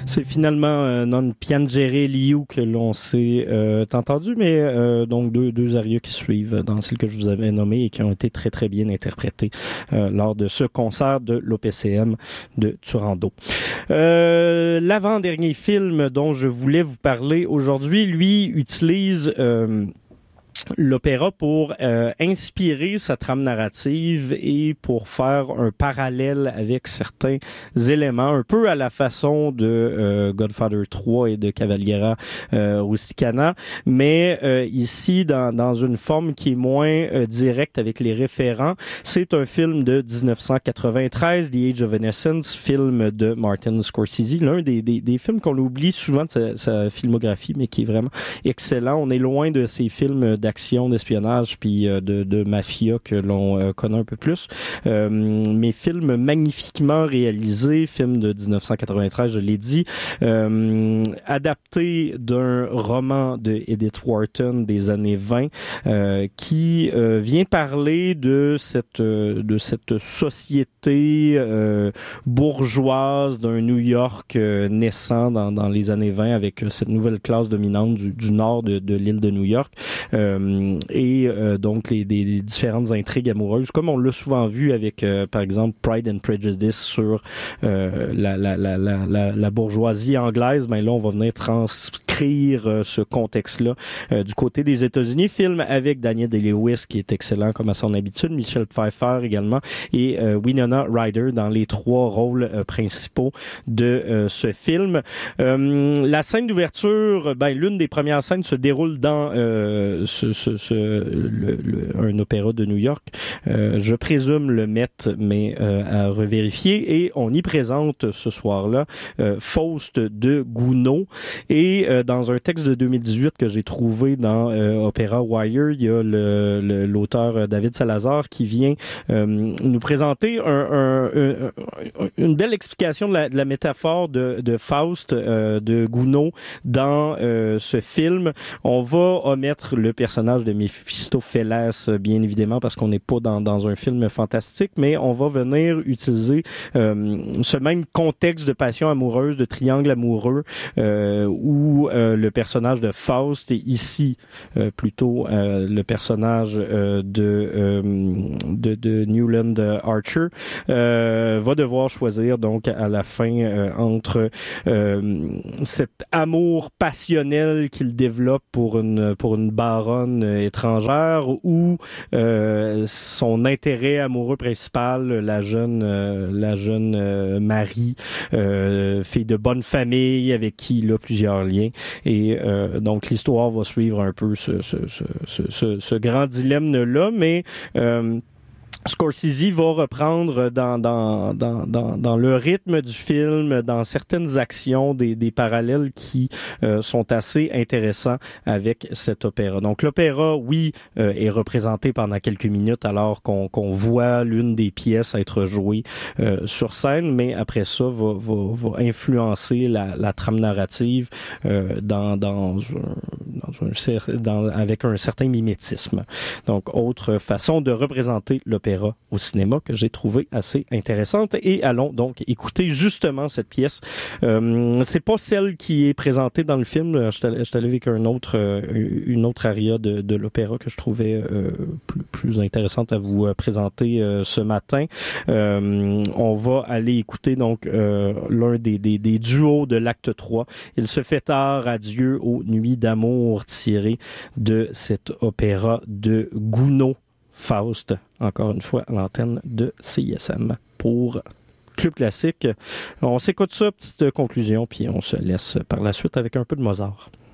C'est finalement Non Piangere Liu que l'on s'est entendu, mais donc deux arias qui suivent dans celles que je vous avais nommées et qui ont été très très bien interprétées lors de ce concert de l'OPCM de Turando. L'avant-dernier film dont je voulais vous parler aujourd'hui, lui, utilise l'opéra pour inspirer sa trame narrative et pour faire un parallèle avec certains éléments, un peu à la façon de Godfather 3 et de Cavaliera Rusticana, mais ici dans une forme qui est moins directe avec les référents. C'est un film de 1993, The Age of Innocence, film de Martin Scorsese, l'un des films qu'on oublie souvent de sa filmographie, mais qui est vraiment excellent. On est loin de ces films d'action, d'espionnage puis de mafia que l'on connaît un peu plus. Mais film magnifiquement réalisé, film de 1993, je l'ai dit, adapté d'un roman de Edith Wharton des années 20 qui vient parler de cette société bourgeoise d'un New York naissant dans les années 20 avec cette nouvelle classe dominante du nord de l'île de New York. Donc des différentes intrigues amoureuses, comme on l'a souvent vu avec, par exemple, Pride and Prejudice sur la bourgeoisie anglaise. Ben là, on va venir transcrire ce contexte-là du côté des États-Unis. Film avec Daniel Day-Lewis, qui est excellent comme à son habitude, Michelle Pfeiffer également, et Winona Ryder dans les trois rôles principaux de ce film. La scène d'ouverture, l'une des premières scènes se déroule dans un opéra de New York. Je présume le Met, mais à revérifier. Et on y présente ce soir-là Faust de Gounod. Et dans un texte de 2018 que j'ai trouvé dans Opéra Wire, il y a l'auteur David Salazar qui vient nous présenter une belle explication de la métaphore de Faust de Gounod dans ce film. On va omettre le personnage de Méphistophélès, bien évidemment, parce qu'on n'est pas dans un film fantastique, mais on va venir utiliser ce même contexte de passion amoureuse, de triangle amoureux, où le personnage de Faust, et ici plutôt le personnage de Newland Archer, va devoir choisir donc à la fin entre cet amour passionnel qu'il développe pour une baronne étrangère ou son intérêt amoureux principal, la jeune Marie, fille de bonne famille avec qui il a plusieurs liens. Et donc l'histoire va suivre un peu ce grand dilemme-là, mais Scorsese va reprendre dans le rythme du film, dans certaines actions, des parallèles qui sont assez intéressants avec cet opéra. Donc l'opéra, oui, est représenté pendant quelques minutes alors qu'on voit l'une des pièces être jouée sur scène, mais après ça va influencer la trame narrative avec un certain mimétisme. Donc autre façon de représenter l'opéra au cinéma que j'ai trouvé assez intéressante. Et allons donc écouter justement cette pièce. C'est pas celle qui est présentée dans le film. Je suis allé avec une autre aria de l'opéra que je trouvais plus intéressante à vous présenter ce matin. On va aller écouter donc l'un des duos de l'acte 3. Il se fait tard, adieu aux nuits d'amour, tiré de cet opéra de Gounod, Faust, encore une fois à l'antenne de CISM pour Club Classique. On s'écoute ça, petite conclusion, puis on se laisse par la suite avec un peu de Mozart.